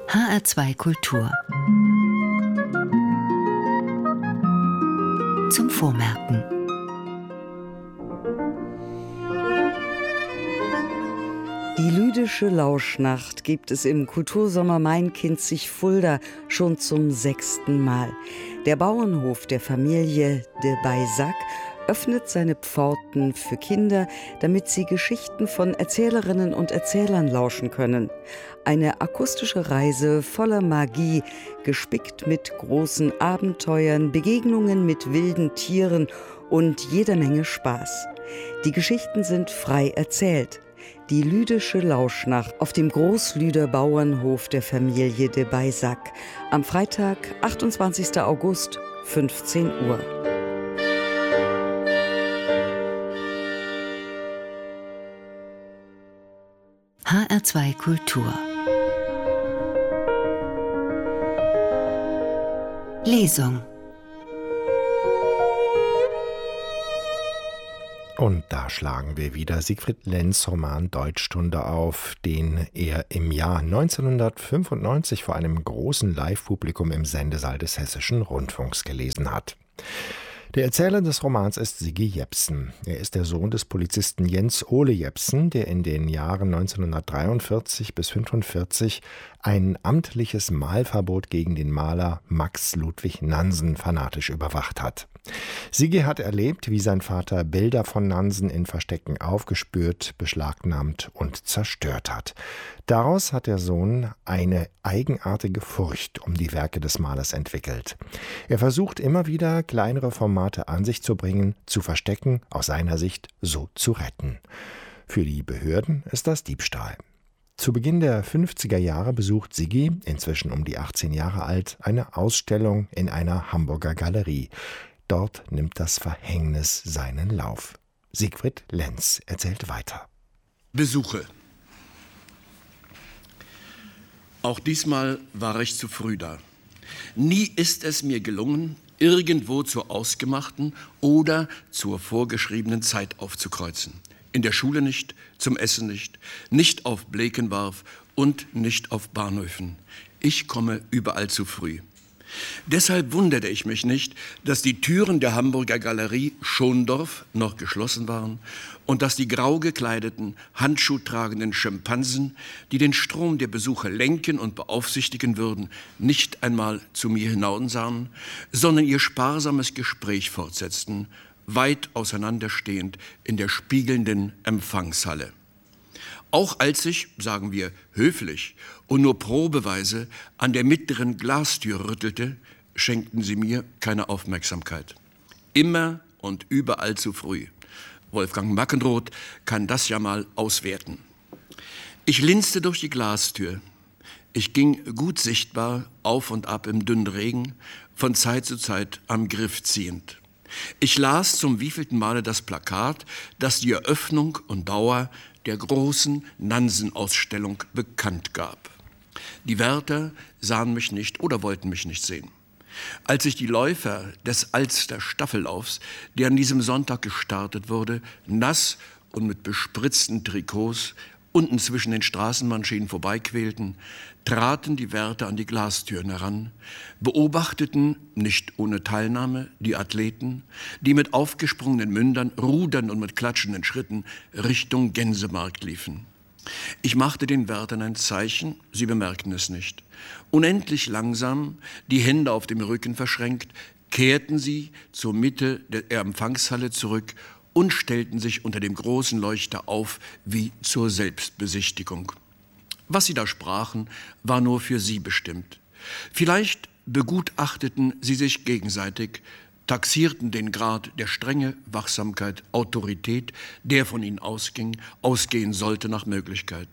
HR2 Kultur. Zum Vormerken. Die lüdische Lauschnacht gibt es im Kultursommer Main-Kinzig-Fulda schon zum 6. Mal. Der Bauernhof der Familie de Baysac öffnet seine Pforten für Kinder, damit sie Geschichten von Erzählerinnen und Erzählern lauschen können. Eine akustische Reise voller Magie, gespickt mit großen Abenteuern, Begegnungen mit wilden Tieren und jeder Menge Spaß. Die Geschichten sind frei erzählt. Die lüdische Lauschnacht auf dem Großlüder Bauernhof der Familie de Baysac. Am Freitag, 28. August, 15 Uhr. HR2 Kultur. Lesung. Und da schlagen wir wieder Siegfried Lenz' Roman Deutschstunde auf, den er im Jahr 1995 vor einem großen Live-Publikum im Sendesaal des Hessischen Rundfunks gelesen hat. Der Erzähler des Romans ist Siggi Jepsen. Er ist der Sohn des Polizisten Jens Ole Jepsen, der in den Jahren 1943 bis 1945 ein amtliches Malverbot gegen den Maler Max Ludwig Nansen fanatisch überwacht hat. Siggi hat erlebt, wie sein Vater Bilder von Nansen in Verstecken aufgespürt, beschlagnahmt und zerstört hat. Daraus hat der Sohn eine eigenartige Furcht um die Werke des Malers entwickelt. Er versucht immer wieder, kleinere Formate an sich zu bringen, zu verstecken, aus seiner Sicht so zu retten. Für die Behörden ist das Diebstahl. Zu Beginn der 50er Jahre besucht Siggi, inzwischen um die 18 Jahre alt, eine Ausstellung in einer Hamburger Galerie. Dort nimmt das Verhängnis seinen Lauf. Siegfried Lenz erzählt weiter. Besuche. Auch diesmal war ich zu früh da. Nie ist es mir gelungen, irgendwo zur ausgemachten oder zur vorgeschriebenen Zeit aufzukreuzen. In der Schule nicht, zum Essen nicht, nicht auf Blekenwarf und nicht auf Bahnhöfen. Ich komme überall zu früh. Deshalb wunderte ich mich nicht, dass die Türen der Hamburger Galerie Schondorf noch geschlossen waren und dass die grau gekleideten, handschuhtragenden Schimpansen, die den Strom der Besucher lenken und beaufsichtigen würden, nicht einmal zu mir hinaussahen, sondern ihr sparsames Gespräch fortsetzten, weit auseinanderstehend in der spiegelnden Empfangshalle. Auch als ich, sagen wir höflich und nur probeweise, an der mittleren Glastür rüttelte, schenkten sie mir keine Aufmerksamkeit. Immer und überall zu früh. Wolfgang Mackenroth kann das ja mal auswerten. Ich linste durch die Glastür. Ich ging gut sichtbar auf und ab im dünnen Regen, von Zeit zu Zeit am Griff ziehend. Ich las zum wievielten Male das Plakat, das die Eröffnung und Dauer der großen Nansen-Ausstellung bekannt gab. Die Wärter sahen mich nicht oder wollten mich nicht sehen. Als ich die Läufer des Alster-Staffellaufs, der an diesem Sonntag gestartet wurde, nass und mit bespritzten Trikots unten zwischen den Straßenbahnschienen vorbeiquälten, traten die Wärter an die Glastüren heran, beobachteten, nicht ohne Teilnahme, die Athleten, die mit aufgesprungenen Mündern, Rudern und mit klatschenden Schritten Richtung Gänsemarkt liefen. Ich machte den Wärtern ein Zeichen, sie bemerkten es nicht. Unendlich langsam, die Hände auf dem Rücken verschränkt, kehrten sie zur Mitte der Empfangshalle zurück und stellten sich unter dem großen Leuchter auf wie zur Selbstbesichtigung. Was sie da sprachen, war nur für sie bestimmt. Vielleicht begutachteten sie sich gegenseitig, taxierten den Grad der Strenge, Wachsamkeit, Autorität, der von ihnen ausgehen sollte nach Möglichkeit.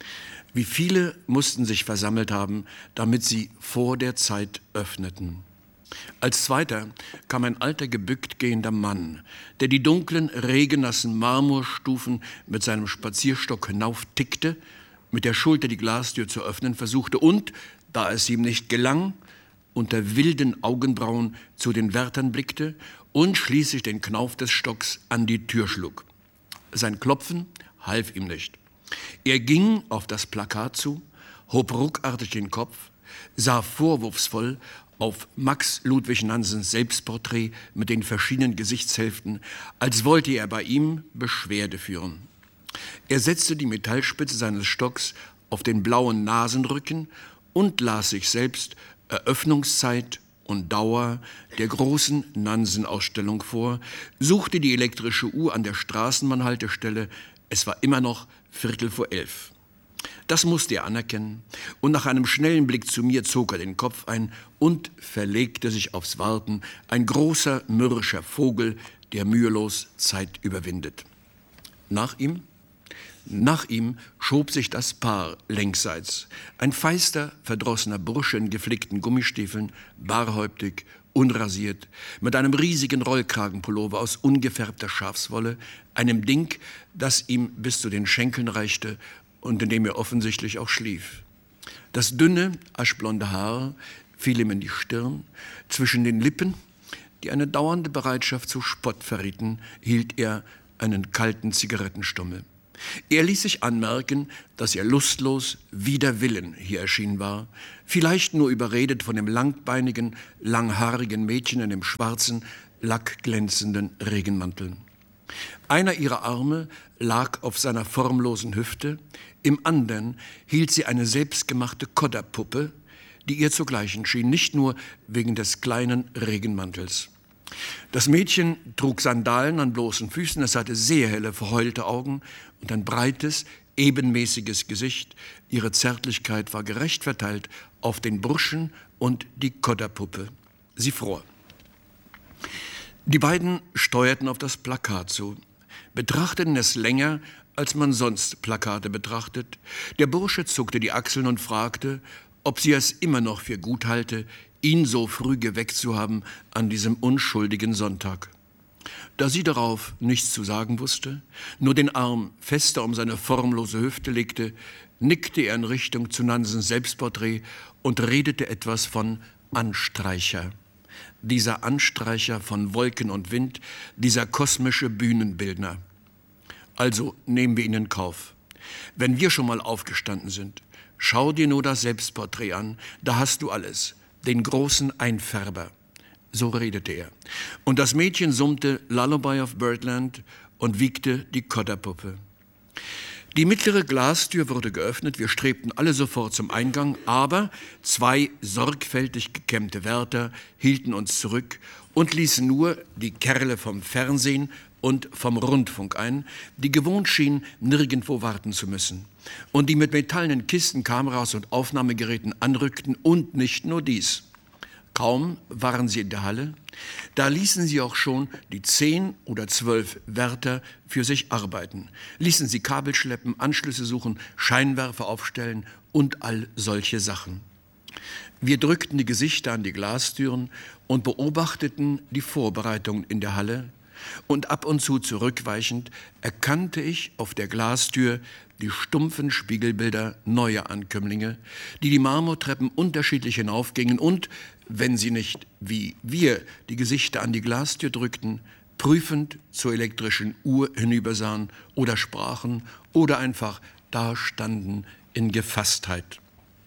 Wie viele mussten sich versammelt haben, damit sie vor der Zeit öffneten. Als zweiter kam ein alter, gebückt gehender Mann, der die dunklen, regennassen Marmorstufen mit seinem Spazierstock hinauftickte, mit der Schulter die Glastür zu öffnen versuchte und, da es ihm nicht gelang, unter wilden Augenbrauen zu den Wärtern blickte und schließlich den Knauf des Stocks an die Tür schlug. Sein Klopfen half ihm nicht. Er ging auf das Plakat zu, hob ruckartig den Kopf, sah vorwurfsvoll auf Max Ludwig Nansens Selbstporträt mit den verschiedenen Gesichtshälften, als wollte er bei ihm Beschwerde führen. Er setzte die Metallspitze seines Stocks auf den blauen Nasenrücken und las sich selbst Eröffnungszeit und Dauer der großen Nansen-Ausstellung vor, suchte die elektrische Uhr an der Straßenbahnhaltestelle. Es war immer noch 11:15. Das musste er anerkennen, und nach einem schnellen Blick zu mir zog er den Kopf ein und verlegte sich aufs Warten, ein großer, mürrischer Vogel, der mühelos Zeit überwindet. Nach ihm schob sich das Paar längsseits. Ein feister, verdrossener Bursche in geflickten Gummistiefeln, barhäuptig, unrasiert, mit einem riesigen Rollkragenpullover aus ungefärbter Schafswolle, einem Ding, das ihm bis zu den Schenkeln reichte und in dem er offensichtlich auch schlief. Das dünne, aschblonde Haar fiel ihm in die Stirn. Zwischen den Lippen, die eine dauernde Bereitschaft zu Spott verrieten, hielt er einen kalten Zigarettenstummel. Er ließ sich anmerken, dass er lustlos, wider Willen hier erschienen war, vielleicht nur überredet von dem langbeinigen, langhaarigen Mädchen in dem schwarzen, lackglänzenden Regenmantel. Einer ihrer Arme lag auf seiner formlosen Hüfte, im anderen hielt sie eine selbstgemachte Kodderpuppe, die ihr zu gleichen schien, nicht nur wegen des kleinen Regenmantels. Das Mädchen trug Sandalen an bloßen Füßen, es hatte sehr helle, verheulte Augen und ein breites, ebenmäßiges Gesicht. Ihre Zärtlichkeit war gerecht verteilt auf den Burschen und die Kodderpuppe. Sie fror. Die beiden steuerten auf das Plakat zu, betrachteten es länger, als man sonst Plakate betrachtet. Der Bursche zuckte die Achseln und fragte, ob sie es immer noch für gut halte, ihn so früh geweckt zu haben an diesem unschuldigen Sonntag. Da sie darauf nichts zu sagen wusste, nur den Arm fester um seine formlose Hüfte legte, nickte er in Richtung zu Nansens Selbstporträt und redete etwas von Anstreicher. Dieser Anstreicher von Wolken und Wind, dieser kosmische Bühnenbildner. Also nehmen wir ihn in Kauf. Wenn wir schon mal aufgestanden sind, schau dir nur das Selbstporträt an, da hast du alles, den großen Einfärber. So redete er. Und das Mädchen summte Lullaby of Birdland und wiegte die Kodderpuppe. Die mittlere Glastür wurde geöffnet, wir strebten alle sofort zum Eingang, aber zwei sorgfältig gekämmte Wärter hielten uns zurück und ließen nur die Kerle vom Fernsehen und vom Rundfunk ein, die gewohnt schienen, nirgendwo warten zu müssen und die mit metallenen Kisten, Kameras und Aufnahmegeräten anrückten und nicht nur dies. Kaum waren sie in der Halle, da ließen sie auch schon die 10 oder 12 Wärter für sich arbeiten, ließen sie Kabel schleppen, Anschlüsse suchen, Scheinwerfer aufstellen und all solche Sachen. Wir drückten die Gesichter an die Glastüren und beobachteten die Vorbereitungen in der Halle, und ab und zu zurückweichend erkannte ich auf der Glastür die stumpfen Spiegelbilder neuer Ankömmlinge, die die Marmortreppen unterschiedlich hinaufgingen und, wenn sie nicht wie wir die Gesichter an die Glastür drückten, prüfend zur elektrischen Uhr hinübersahen oder sprachen oder einfach dastanden in Gefasstheit.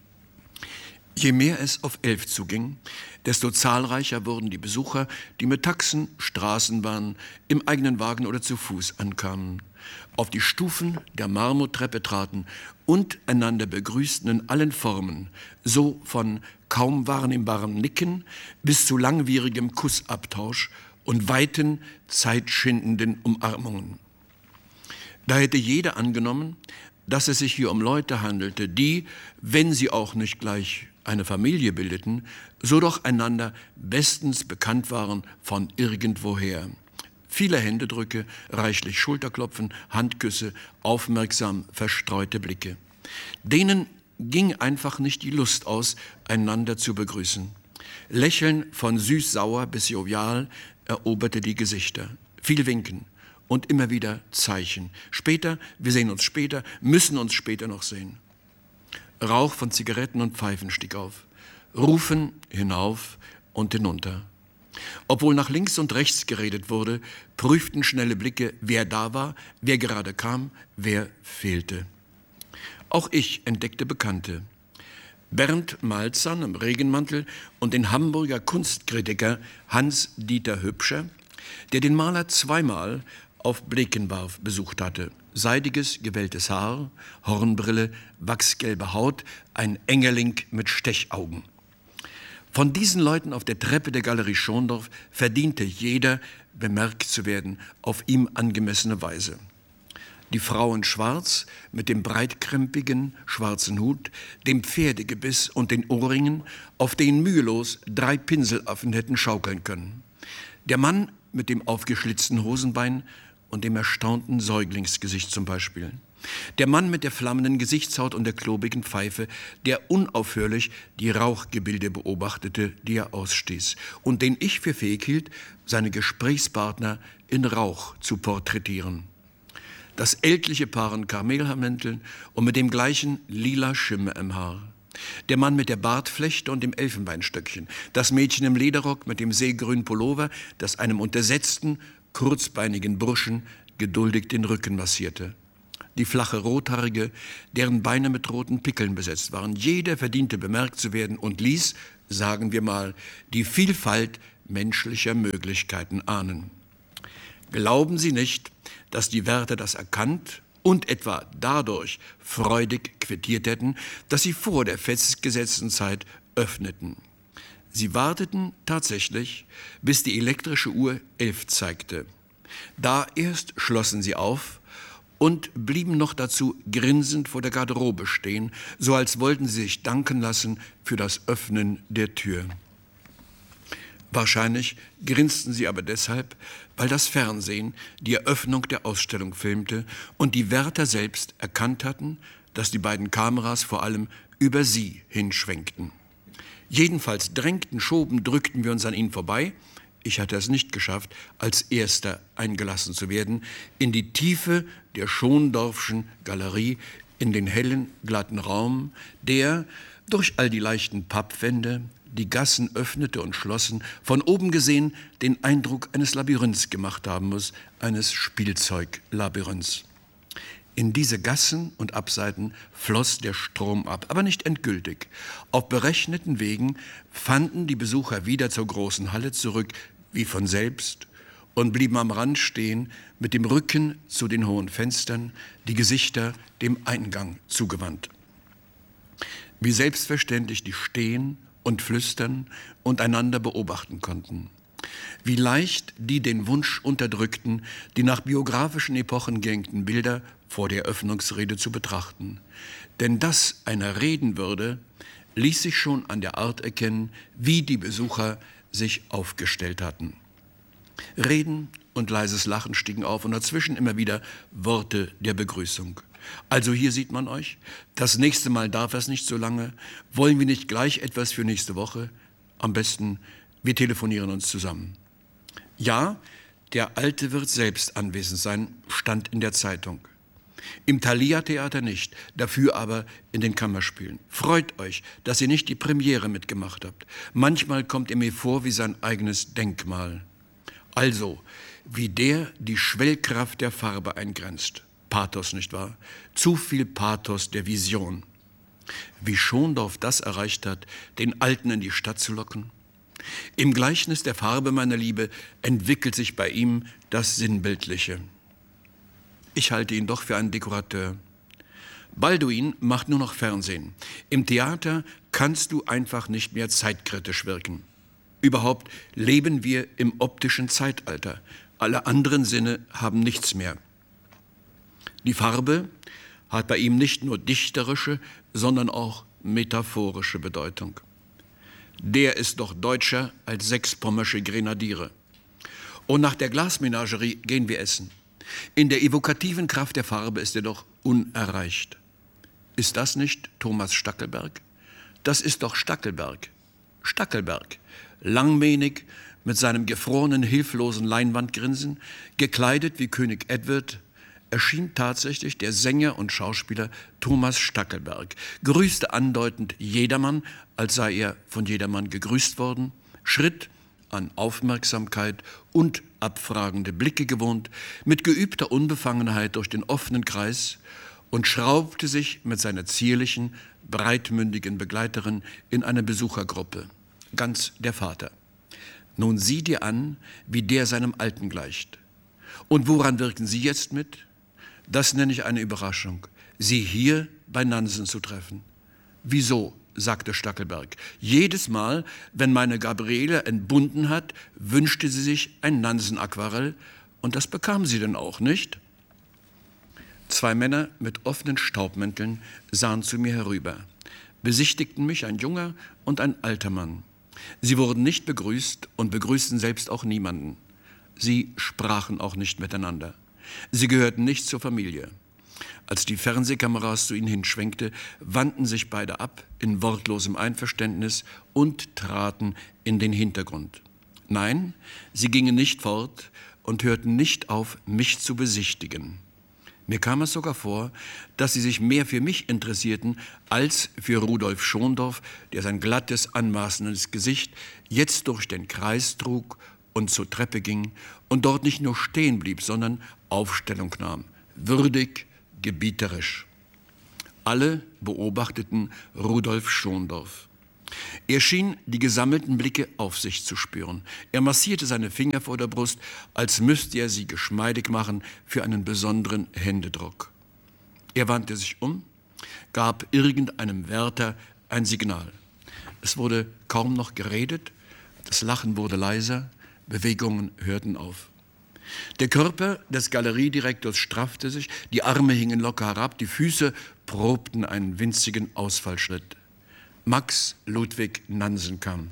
Je mehr es auf 11 zuging, desto zahlreicher wurden die Besucher, die mit Taxen, Straßenbahnen, im eigenen Wagen oder zu Fuß ankamen, auf die Stufen der Marmortreppe traten und einander begrüßten in allen Formen, so von kaum wahrnehmbarem Nicken bis zu langwierigem Kussabtausch und weiten, zeitschindenden Umarmungen. Da hätte jeder angenommen, dass es sich hier um Leute handelte, die, wenn sie auch nicht gleich eine Familie bildeten, so doch einander bestens bekannt waren von irgendwoher. Viele Händedrücke, reichlich Schulterklopfen, Handküsse, aufmerksam verstreute Blicke. Denen ging einfach nicht die Lust aus, einander zu begrüßen. Lächeln von süß-sauer bis jovial eroberte die Gesichter. Viel Winken und immer wieder Zeichen. Später, wir sehen uns später, müssen uns später noch sehen. Rauch von Zigaretten und Pfeifen stieg auf. Rufen hinauf und hinunter. Obwohl nach links und rechts geredet wurde, prüften schnelle Blicke, wer da war, wer gerade kam, wer fehlte. Auch ich entdeckte Bekannte. Bernd Malzahn im Regenmantel und den Hamburger Kunstkritiker Hans-Dieter Hübscher, der den Maler zweimal auf Blekenwarf besucht hatte. Seidiges, gewelltes Haar, Hornbrille, wachsgelbe Haut, ein Engerling mit Stechaugen. Von diesen Leuten auf der Treppe der Galerie Schondorf verdiente jeder, bemerkt zu werden, auf ihm angemessene Weise. Die Frau in Schwarz mit dem breitkrempigen schwarzen Hut, dem Pferdegebiss und den Ohrringen, auf denen mühelos 3 Pinselaffen hätten schaukeln können. Der Mann mit dem aufgeschlitzten Hosenbein und dem erstaunten Säuglingsgesicht zum Beispiel. Der Mann mit der flammenden Gesichtshaut und der klobigen Pfeife, der unaufhörlich die Rauchgebilde beobachtete, die er ausstieß und den ich für fähig hielt, seine Gesprächspartner in Rauch zu porträtieren. Das ältliche Paar in Kamelhaarmänteln und mit dem gleichen lila Schimmer im Haar. Der Mann mit der Bartflechte und dem Elfenbeinstöckchen. Das Mädchen im Lederrock mit dem seegrünen Pullover, das einem untersetzten, kurzbeinigen Burschen geduldig den Rücken massierte. Die flache Rothaarige, deren Beine mit roten Pickeln besetzt waren. Jeder verdiente bemerkt zu werden und ließ, sagen wir mal, die Vielfalt menschlicher Möglichkeiten ahnen. Glauben Sie nicht, dass die Wärter das erkannt und etwa dadurch freudig quittiert hätten, dass sie vor der festgesetzten Zeit öffneten. Sie warteten tatsächlich, bis die elektrische Uhr 11 zeigte. Da erst schlossen sie auf und blieben noch dazu grinsend vor der Garderobe stehen, so als wollten sie sich danken lassen für das Öffnen der Tür. Wahrscheinlich grinsten sie aber deshalb, weil das Fernsehen die Eröffnung der Ausstellung filmte und die Wärter selbst erkannt hatten, dass die beiden Kameras vor allem über sie hinschwenkten. Jedenfalls drängten, schoben, drückten wir uns an ihnen vorbei. Ich hatte es nicht geschafft, als Erster eingelassen zu werden, in die Tiefe der Schondorfschen Galerie, in den hellen, glatten Raum, der durch all die leichten Pappwände, die Gassen öffnete und schlossen, von oben gesehen den Eindruck eines Labyrinths gemacht haben muss, eines Spielzeuglabyrinths. In diese Gassen und Abseiten floss der Strom ab, aber nicht endgültig. Auf berechneten Wegen fanden die Besucher wieder zur großen Halle zurück, wie von selbst, und blieben am Rand stehen, mit dem Rücken zu den hohen Fenstern, die Gesichter dem Eingang zugewandt. Wie selbstverständlich die stehen und flüstern und einander beobachten konnten. Wie leicht die den Wunsch unterdrückten, die nach biografischen Epochen gehängten Bilder vor der Eröffnungsrede zu betrachten. Denn dass einer reden würde, ließ sich schon an der Art erkennen, wie die Besucher sich aufgestellt hatten. Reden und leises Lachen stiegen auf und dazwischen immer wieder Worte der Begrüßung. Also hier sieht man euch, das nächste Mal darf es nicht so lange, wollen wir nicht gleich etwas für nächste Woche? Am besten, wir telefonieren uns zusammen. Ja, der Alte wird selbst anwesend sein, stand in der Zeitung. Im Thalia-Theater nicht, dafür aber in den Kammerspielen. Freut euch, dass ihr nicht die Premiere mitgemacht habt. Manchmal kommt ihr mir vor wie sein eigenes Denkmal. Also, wie der die Schwellkraft der Farbe eingrenzt. Pathos, nicht wahr? Zu viel Pathos der Vision. Wie Schondorf das erreicht hat, den Alten in die Stadt zu locken. Im Gleichnis der Farbe, meine Liebe, entwickelt sich bei ihm das Sinnbildliche. Ich halte ihn doch für einen Dekorateur. Balduin macht nur noch Fernsehen. Im Theater kannst du einfach nicht mehr zeitkritisch wirken. Überhaupt leben wir im optischen Zeitalter. Alle anderen Sinne haben nichts mehr. Die Farbe hat bei ihm nicht nur dichterische, sondern auch metaphorische Bedeutung. Der ist doch deutscher als 6 pommersche Grenadiere. Und nach der Glasmenagerie gehen wir essen. In der evokativen Kraft der Farbe ist er doch unerreicht. Ist das nicht Thomas Stackelberg? Das ist doch Stackelberg. Stackelberg, langmähnig, mit seinem gefrorenen, hilflosen Leinwandgrinsen, gekleidet wie König Edward, erschien tatsächlich der Sänger und Schauspieler Thomas Stackelberg, grüßte andeutend jedermann, als sei er von jedermann gegrüßt worden, schritt an Aufmerksamkeit und abfragende Blicke gewohnt, mit geübter Unbefangenheit durch den offenen Kreis und schraubte sich mit seiner zierlichen, breitmündigen Begleiterin in eine Besuchergruppe. Ganz der Vater. Nun sieh dir an, wie der seinem Alten gleicht. Und woran wirken Sie jetzt mit? Das nenne ich eine Überraschung, Sie hier bei Nansen zu treffen. Wieso? Sagte Stackelberg. Jedes Mal, wenn meine Gabriele entbunden hat, wünschte sie sich ein Nansen-Aquarell, und das bekam sie denn auch, nicht? 2 Männer mit offenen Staubmänteln sahen zu mir herüber, besichtigten mich, ein junger und ein alter Mann. Sie wurden nicht begrüßt und begrüßten selbst auch niemanden. Sie sprachen auch nicht miteinander. Sie gehörten nicht zur Familie. Als die Fernsehkameras zu ihnen hinschwenkte, wandten sich beide ab in wortlosem Einverständnis und traten in den Hintergrund. Nein, sie gingen nicht fort und hörten nicht auf, mich zu besichtigen. Mir kam es sogar vor, dass sie sich mehr für mich interessierten als für Rudolf Schondorf, der sein glattes, anmaßendes Gesicht jetzt durch den Kreis trug und zur Treppe ging und dort nicht nur stehen blieb, sondern Aufstellung nahm, würdig, gebieterisch. Alle beobachteten Rudolf Schondorf. Er schien die gesammelten Blicke auf sich zu spüren. Er massierte seine Finger vor der Brust, als müsste er sie geschmeidig machen für einen besonderen Händedruck. Er wandte sich um, gab irgendeinem Wärter ein Signal. Es wurde kaum noch geredet, das Lachen wurde leiser, Bewegungen hörten auf. Der Körper des Galeriedirektors straffte sich, die Arme hingen locker herab, die Füße probten einen winzigen Ausfallschritt. Max Ludwig Nansen kam.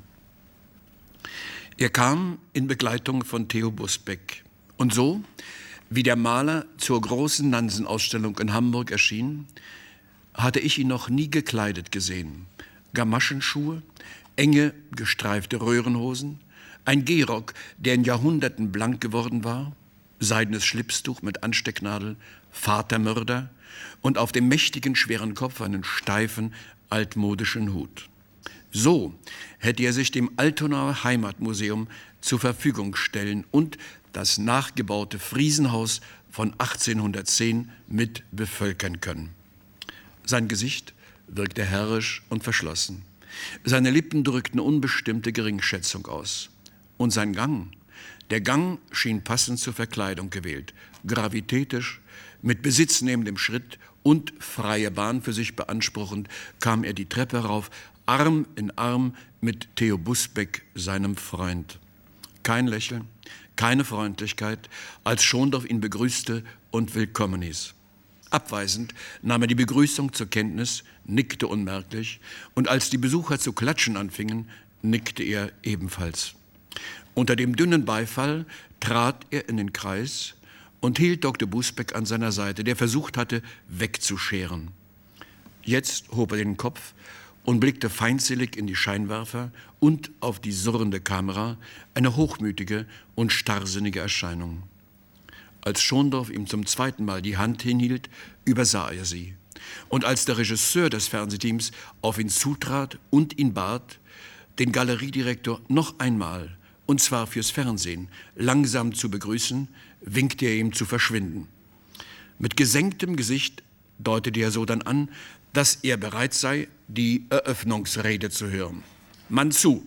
Er kam in Begleitung von Theo Busbeck. Und so, wie der Maler zur großen Nansen-Ausstellung in Hamburg erschien, hatte ich ihn noch nie gekleidet gesehen. Gamaschenschuhe, enge, gestreifte Röhrenhosen, ein Gehrock, der in Jahrhunderten blank geworden war, seidenes Schlipstuch mit Anstecknadel, Vatermörder und auf dem mächtigen, schweren Kopf einen steifen, altmodischen Hut. So hätte er sich dem Altonaer Heimatmuseum zur Verfügung stellen und das nachgebaute Friesenhaus von 1810 mit bevölkern können. Sein Gesicht wirkte herrisch und verschlossen. Seine Lippen drückten unbestimmte Geringschätzung aus. Und sein Gang, der Gang schien passend zur Verkleidung gewählt, gravitätisch, mit besitznehmendem Schritt und freie Bahn für sich beanspruchend, kam er die Treppe herauf, Arm in Arm mit Theo Busbeck, seinem Freund. Kein Lächeln, keine Freundlichkeit, als Schondorf ihn begrüßte und willkommen hieß. Abweisend nahm er die Begrüßung zur Kenntnis, nickte unmerklich, und als die Besucher zu klatschen anfingen, nickte er ebenfalls. Unter dem dünnen Beifall trat er in den Kreis und hielt Dr. Busbeck an seiner Seite, der versucht hatte, wegzuscheren. Jetzt hob er den Kopf und blickte feindselig in die Scheinwerfer und auf die surrende Kamera, eine hochmütige und starrsinnige Erscheinung. Als Schondorf ihm zum 2. Mal die Hand hinhielt, übersah er sie. Und als der Regisseur des Fernsehteams auf ihn zutrat und ihn bat, den Galeriedirektor noch einmal, und zwar fürs Fernsehen, langsam zu begrüßen, winkte er ihm zu verschwinden. Mit gesenktem Gesicht deutete er so dann an, dass er bereit sei, die Eröffnungsrede zu hören. Mann zu!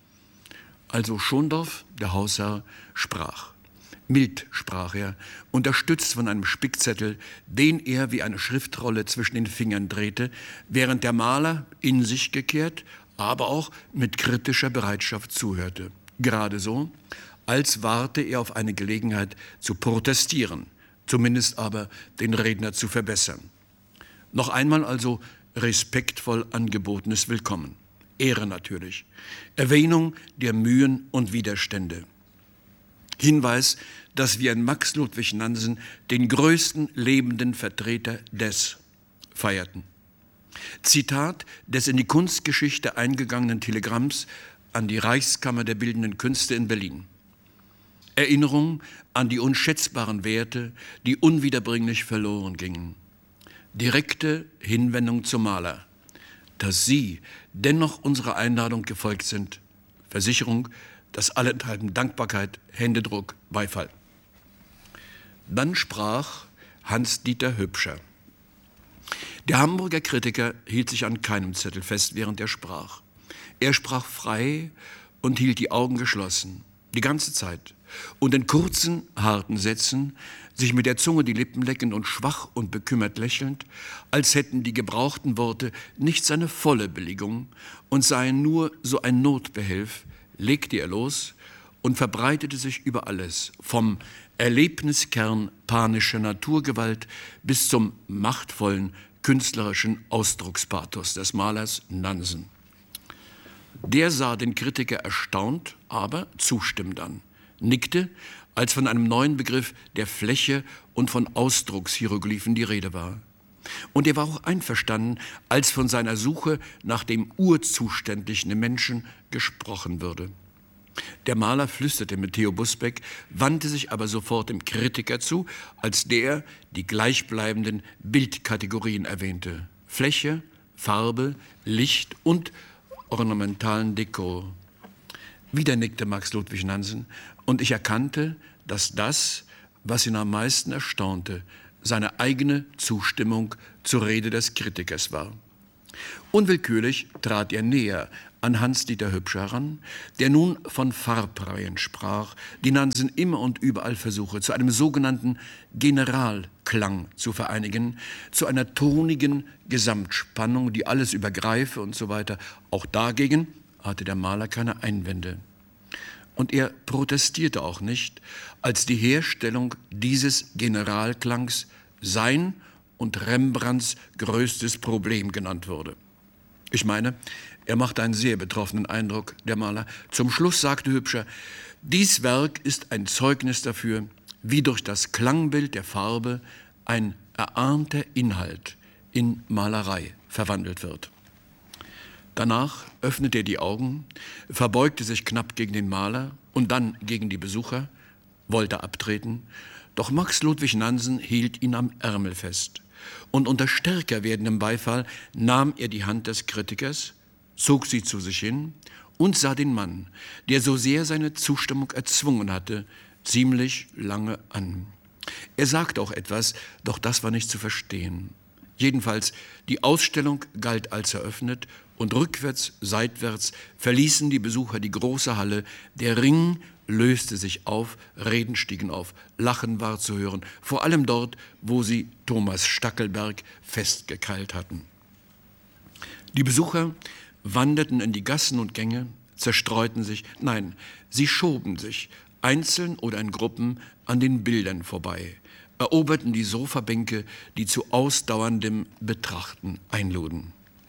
Also Schondorf, der Hausherr, sprach. Mild sprach er, unterstützt von einem Spickzettel, den er wie eine Schriftrolle zwischen den Fingern drehte, während der Maler in sich gekehrt, aber auch mit kritischer Bereitschaft zuhörte. Gerade so, als warte er auf eine Gelegenheit zu protestieren, zumindest aber den Redner zu verbessern. Noch einmal also respektvoll angebotenes Willkommen. Ehre natürlich. Erwähnung der Mühen und Widerstände. Hinweis, dass wir in Max Ludwig Nansen den größten lebenden Vertreter des feierten. Zitat des in die Kunstgeschichte eingegangenen Telegramms an die Reichskammer der Bildenden Künste in Berlin. Erinnerung an die unschätzbaren Werte, die unwiederbringlich verloren gingen. Direkte Hinwendung zum Maler, dass Sie dennoch unserer Einladung gefolgt sind. Versicherung, dass allenthalben Dankbarkeit, Händedruck, Beifall. Dann sprach Hans-Dieter Hübscher. Der Hamburger Kritiker hielt sich an keinem Zettel fest, während er sprach. Er sprach frei und hielt die Augen geschlossen, die ganze Zeit. Und in kurzen, harten Sätzen, sich mit der Zunge die Lippen leckend und schwach und bekümmert lächelnd, als hätten die gebrauchten Worte nicht seine volle Billigung und seien nur so ein Notbehelf, legte er los und verbreitete sich über alles, vom Erlebniskern panischer Naturgewalt bis zum machtvollen künstlerischen Ausdruckspathos des Malers Nansen. Der sah den Kritiker erstaunt, aber zustimmend an, nickte, als von einem neuen Begriff der Fläche und von Ausdruckshieroglyphen die Rede war. Und er war auch einverstanden, als von seiner Suche nach dem Urzuständigen im Menschen gesprochen würde. Der Maler flüsterte mit Theo Busbeck, wandte sich aber sofort dem Kritiker zu, als der die gleichbleibenden Bildkategorien erwähnte: Fläche, Farbe, Licht und ornamentalen Dekor. Wieder nickte Max Ludwig Nansen, und ich erkannte, dass das, was ihn am meisten erstaunte, seine eigene Zustimmung zur Rede des Kritikers war. Unwillkürlich trat er näher an Hans-Dieter Hübscher heran, der nun von Farbreihen sprach, die Nansen immer und überall versuche, zu einem sogenannten Generalklang zu vereinigen, zu einer tonigen Gesamtspannung, die alles übergreife und so weiter. Auch dagegen hatte der Maler keine Einwände. Und er protestierte auch nicht, als die Herstellung dieses Generalklangs sein und Rembrandts größtes Problem genannt wurde. Ich meine, er machte einen sehr betroffenen Eindruck, der Maler. Zum Schluss sagte Hübscher: Dies Werk ist ein Zeugnis dafür, wie durch das Klangbild der Farbe ein erahnter Inhalt in Malerei verwandelt wird. Danach öffnete er die Augen, verbeugte sich knapp gegen den Maler und dann gegen die Besucher, wollte abtreten, doch Max Ludwig Nansen hielt ihn am Ärmel fest. Und unter stärker werdendem Beifall nahm er die Hand des Kritikers, zog sie zu sich hin und sah den Mann, der so sehr seine Zustimmung erzwungen hatte, ziemlich lange an. Er sagte auch etwas, doch das war nicht zu verstehen. Jedenfalls, die Ausstellung galt als eröffnet und rückwärts, seitwärts verließen die Besucher die große Halle. Der Ring löste sich auf, Reden stiegen auf, Lachen war zu hören, vor allem dort, wo sie Thomas Stackelberg festgekeilt hatten. Die Besucher wanderten in die Gassen und Gänge, zerstreuten sich, nein, sie schoben sich, einzeln oder in Gruppen, an den Bildern vorbei, eroberten die Sofabänke, die zu ausdauerndem Betrachten einluden.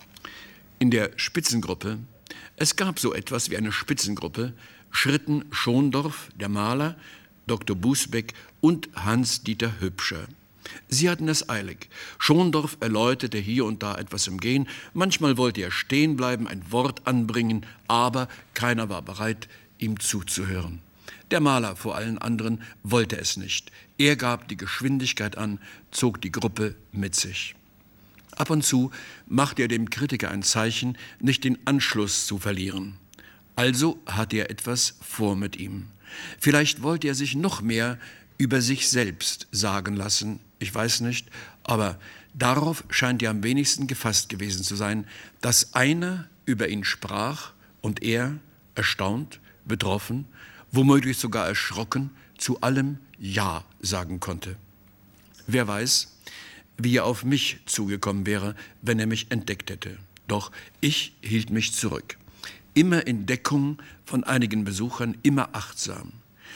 In der Spitzengruppe, es gab so etwas wie eine Spitzengruppe, schritten Schondorf, der Maler, Dr. Busbeck und Hans-Dieter Hübscher. Sie hatten es eilig. Schondorf erläuterte hier und da etwas im Gehen, manchmal wollte er stehen bleiben, ein Wort anbringen, aber keiner war bereit, ihm zuzuhören. Der Maler vor allen anderen wollte es nicht. Er gab die Geschwindigkeit an, zog die Gruppe mit sich. Ab und zu machte er dem Kritiker ein Zeichen, nicht den Anschluss zu verlieren. Also hatte er etwas vor mit ihm. Vielleicht wollte er sich noch mehr über sich selbst sagen lassen, ich weiß nicht, aber darauf scheint er am wenigsten gefasst gewesen zu sein, dass einer über ihn sprach und er, erstaunt, betroffen, womöglich sogar erschrocken, zu allem Ja sagen konnte. Wer weiß, wie er auf mich zugekommen wäre, wenn er mich entdeckt hätte. Doch ich hielt mich zurück. Immer in Deckung von einigen Besuchern, immer achtsam.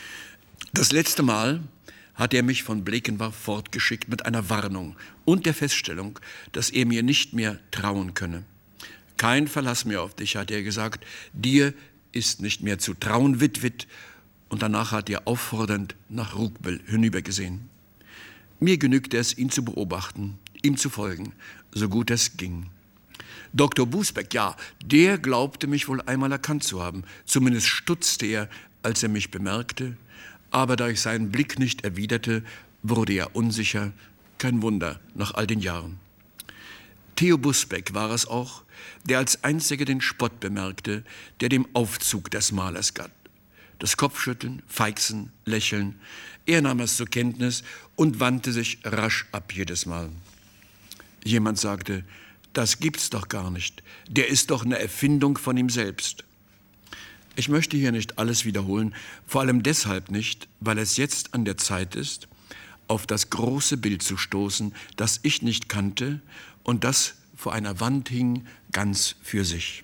Das letzte Mal hat er mich von Blekenwarf fortgeschickt mit einer Warnung und der Feststellung, dass er mir nicht mehr trauen könne. Kein Verlass mehr auf dich, hat er gesagt, dir ist nicht mehr zu trauen, Witwit. Und danach hat er auffordernd nach Rugbel hinübergesehen. Mir genügte es, ihn zu beobachten, ihm zu folgen, so gut es ging. Dr. Busbeck, ja, der glaubte mich wohl einmal erkannt zu haben. Zumindest stutzte er, als er mich bemerkte. Aber da ich seinen Blick nicht erwiderte, wurde er unsicher. Kein Wunder, nach all den Jahren. Theo Busbeck war es auch, der als einziger den Spott bemerkte, der dem Aufzug des Malers galt. Das Kopfschütteln, Feixen, Lächeln. Er nahm es zur Kenntnis und wandte sich rasch ab jedes Mal. Jemand sagte, das gibt's doch gar nicht. Der ist doch eine Erfindung von ihm selbst. Ich möchte hier nicht alles wiederholen, vor allem deshalb nicht, weil es jetzt an der Zeit ist, auf das große Bild zu stoßen, das ich nicht kannte und das vor einer Wand hing, ganz für sich.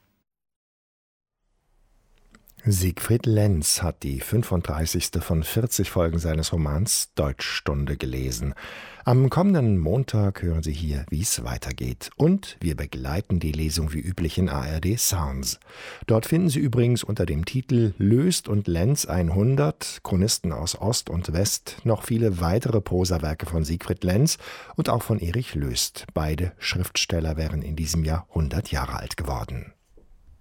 Siegfried Lenz hat die 35. von 40 Folgen seines Romans Deutschstunde gelesen. Am kommenden Montag hören Sie hier, wie es weitergeht. Und wir begleiten die Lesung wie üblich in ARD Sounds. Dort finden Sie übrigens unter dem Titel Löst und Lenz 100, Chronisten aus Ost und West, noch viele weitere Prosawerke von Siegfried Lenz und auch von Erich Löst. Beide Schriftsteller wären in diesem Jahr 100 Jahre alt geworden.